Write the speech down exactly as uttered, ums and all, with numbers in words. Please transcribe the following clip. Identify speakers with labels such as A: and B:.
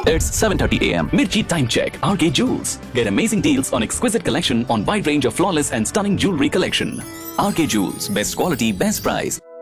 A: It's seven thirty a m Mirchi time check. R K Jewels. Get amazing deals on exquisite collection on wide range of flawless and stunning jewelry collection. R K Jewels. Best quality, best price.